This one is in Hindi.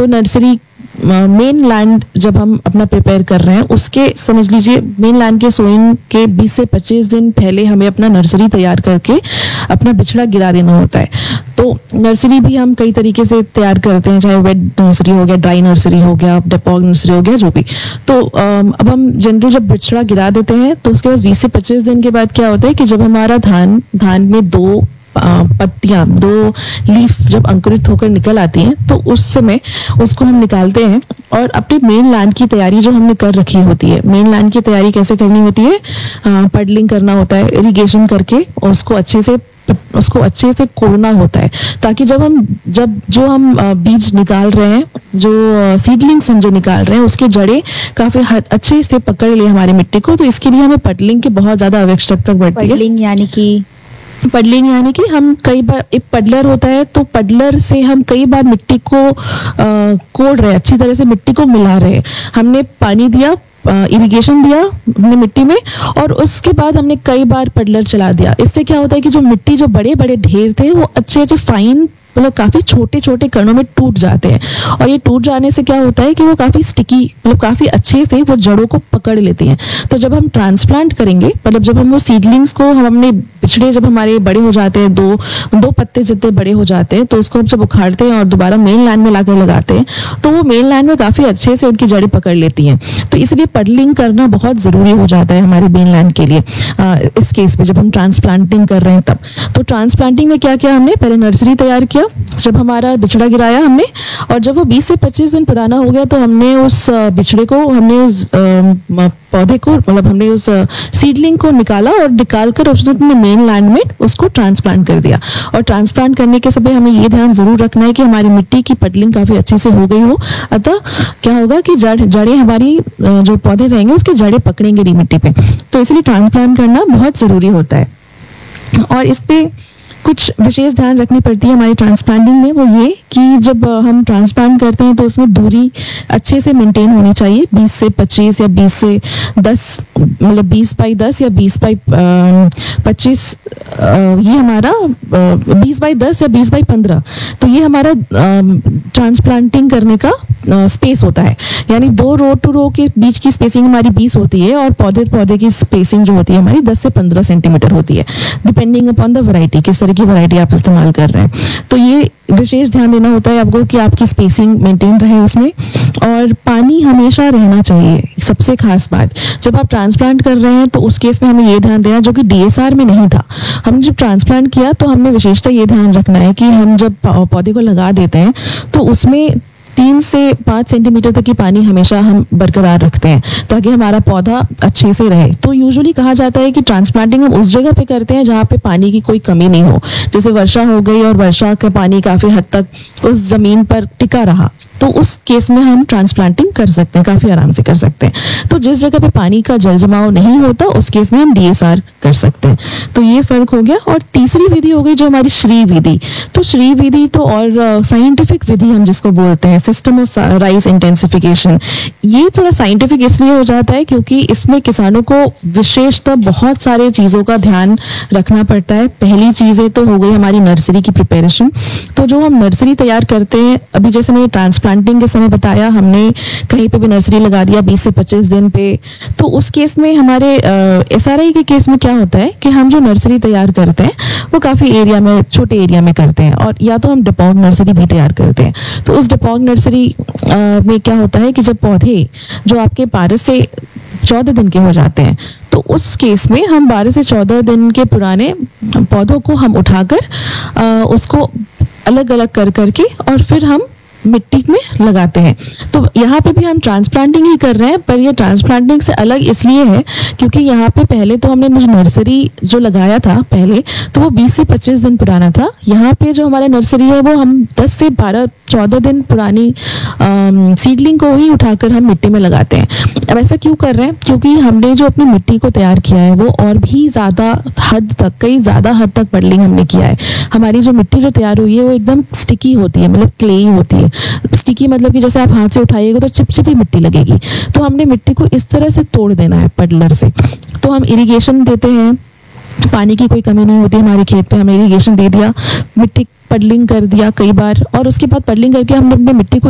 तो नर्सरी मेन लैंड जब हम अपना प्रिपेयर कर रहे हैं, उसके समझ लीजिए मेन लैंड के सोइंग के 20 से 25 दिन पहले हमें अपना नर्सरी तैयार करके अपना बिछड़ा गिरा देना होता है। तो नर्सरी भी हम कई तरीके से तैयार करते हैं, चाहे वेट नर्सरी हो गया, ड्राई नर्सरी हो गया, डेपोग नर्सरी हो गया, जो भी। तो अब हम जनरल जब बिछड़ा गिरा देते हैं तो उसके बाद 20 से 25 दिन के बाद क्या होता है कि जब हमारा धान में दो पत्तियां, दो लीफ जब अंकुरित होकर निकल आती हैं, तो उस समय उसको हम निकालते हैं और अपने मेन लैंड की तैयारी जो हमने कर रखी होती है। मेन लैंड की तैयारी कैसे करनी होती है? पडलिंग करना होता है, इरिगेशन करके, और उसको अच्छे से कोड़ना होता है, ताकि जब जो हम बीज निकाल रहे हैं, जो सीडलिंग्स हम जो निकाल रहे हैं, उसके जड़ें काफी अच्छे से पकड़ ले हमारी मिट्टी को। तो इसके लिए हमें पडलिंग की बहुत ज्यादा आवश्यकता पड़ती है। पडलिंग यानी कि हम कई बार, एक पडलर होता है, तो पडलर से हम कई बार मिट्टी को कोड़ रहे हैं, अच्छी तरह से मिट्टी को मिला रहे हैं। हमने पानी दिया, इरिगेशन दिया हमने मिट्टी में, और उसके बाद हमने कई बार पडलर चला दिया। इससे क्या होता है कि जो मिट्टी, जो बड़े बड़े ढेर थे, वो अच्छे फाइन, मतलब काफी छोटे छोटे कणों में टूट जाते हैं। और ये टूट जाने से क्या होता है कि वो काफी स्टिकी, मतलब काफी अच्छे से वो जड़ों को पकड़ लेती हैं। तो जब हम ट्रांसप्लांट करेंगे, मतलब जब हम वो सीडलिंग्स को, हम अपने बिछड़े जब हमारे बड़े हो जाते हैं, दो पत्ते जितने बड़े हो जाते हैं, तो उसको हम जब उखाड़ते हैं और दोबारा मेन लैंड में लाकर लगाते हैं, तो वो मेन लैंड में काफी अच्छे से उनकी जड़ें पकड़ लेती हैं। तो इसलिए पडलिंग करना बहुत जरूरी हो जाता है हमारे मेन लैंड के लिए। इस केस में जब हम ट्रांसप्लांटिंग कर रहे हैं तब, तो ट्रांसप्लांटिंग में क्या किया हमने? पहले नर्सरी तैयार किया, जब हमारा बिछड़ा गिराया हमने, और जब वो 20 से 25 दिन पुराना हो गया, तो हमने उस बिछड़े को, हमने उस पौधे को, मतलब हमने उस सीडलिंग को निकाला, और निकालकर उसने मेन लैंड में उसको ट्रांसप्लांट कर दिया। और ट्रांसप्लांट करने के समय हमें ये ध्यान जरूर रखना है कि हमारी मिट्टी की पडलिंग काफी अच्छे से हो गई हो। अतः क्या होगा कि जड़ें हमारी, जो पौधे रहेंगे उसके जड़ें पकड़ेंगे नहीं मिट्टी पे। तो इसलिए ट्रांसप्लांट करना बहुत जरूरी होता है। और इस पे कुछ विशेष ध्यान रखनी पड़ती है हमारी ट्रांसप्लांटिंग में, वो ये कि जब हम ट्रांसप्लांट करते हैं तो उसमें दूरी अच्छे से मेंटेन होनी चाहिए। 20 से 25 या 20 से 10, मतलब 20 बाई 10 या 20 बाई 25, ये हमारा 20 बाई 10 या 20 बाई 15, तो ये हमारा ट्रांसप्लांटिंग करने का स्पेस होता है। यानी दो रो टू रो के बीच की स्पेसिंग हमारी 20 होती है, और पौधे की स्पेसिंग जो होती है हमारी 10 से 15 सेंटीमीटर होती है, डिपेंडिंग अपॉन द वैरायटी, किस तरह की वैरायटी आप इस्तेमाल कर रहे हैं। तो ये विशेष ध्यान देना होता है आपको कि आपकी स्पेसिंग मेंटेन रहे उसमें। और पानी हमेशा रहना चाहिए, सबसे खास बात। जब आप ट्रांसप्लांट कर रहे हैं तो उस केस में हमें ये ध्यान देना, जो कि डीएसआर में नहीं था। हमने जब ट्रांसप्लांट किया तो हमने विशेषता ये ध्यान रखना है कि हम जब पौधे को लगा देते हैं तो उसमें 3 से 5 सेंटीमीटर तक की पानी हमेशा हम बरकरार रखते हैं, ताकि हमारा पौधा अच्छे से रहे। तो यूजुअली कहा जाता है कि ट्रांसप्लांटिंग हम उस जगह पे करते हैं जहाँ पे पानी की कोई कमी नहीं हो, जैसे वर्षा हो गई और वर्षा का पानी काफी हद तक उस जमीन पर टिका रहा, तो उस केस में हम ट्रांसप्लांटिंग कर सकते हैं, काफी आराम से कर सकते हैं। तो जिस जगह पे पानी का जल जमाव नहीं होता उस केस में हम डीएसआर कर सकते हैं। तो ये फर्क हो गया। और तीसरी विधि हो गई जो हमारी श्री विधि। तो श्री विधि तो और साइंटिफिक विधि हम जिसको बोलते हैं, सिस्टम ऑफ राइस इंटेंसिफिकेशन, ये थोड़ा साइंटिफिक इसलिए हो जाता है क्योंकि इसमें किसानों को विशेषतः बहुत सारे चीजों का ध्यान रखना पड़ता है। पहली चीजें तो हो गई हमारी नर्सरी की प्रिपरेशन। तो जो हम नर्सरी तैयार करते हैं, अभी जैसे मैंने ट्रांसप्लांटिंग के समय बताया, हमने कहीं पे भी नर्सरी लगा दिया 20 से 25 दिन पे, तो उस केस में हमारे एसआरआई के केस में क्या होता है कि हम जो नर्सरी तैयार करते हैं वो काफी एरिया में, छोटे एरिया में करते हैं, और या तो हम डिपॉग नर्सरी भी तैयार करते हैं। तो उस डिपॉग नर्सरी में क्या होता है कि जब पौधे जो आपके 12 से 14 दिन के हो जाते हैं, तो उस केस में हम 12 से 14 दिन के पुराने पौधों को हम उठाकर उसको अलग अलग कर करके और फिर हम मिट्टी में लगाते हैं। तो यहाँ पे भी हम ट्रांसप्लांटिंग ही कर रहे हैं, पर ये ट्रांसप्लांटिंग से अलग इसलिए है क्योंकि यहाँ पे पहले तो हमने नर्सरी जो लगाया था पहले, तो वो 20 से 25 दिन पुराना था। यहाँ पे जो हमारा नर्सरी है वो हम 10 से 12-14 दिन पुरानी सीडलिंग को ही उठाकर हम मिट्टी में लगाते हैं। अब ऐसा क्यों कर रहे हैं? क्योंकि हमने जो अपनी मिट्टी को तैयार किया है वो और भी ज़्यादा हद तक, कई ज़्यादा हद तक पडलिंग हमने किया है। हमारी जो मिट्टी जो तैयार हुई है वो एकदम स्टिकी होती है, मतलब क्लेई होती है। स्टिकी मतलब कि जैसे आप हाथ से उठाइएगा तो चिपचिपी मिट्टी लगेगी। तो हमने मिट्टी को इस तरह से तोड़ देना है पडलर से। तो हम इरिगेशन देते हैं, पानी की कोई कमी नहीं होती हमारे खेत पे, हमने इरिगेशन दे दिया, मिट्टी पडलिंग कर दिया कई बार, और उसके बाद पडलिंग करके हमने अपनी मिट्टी को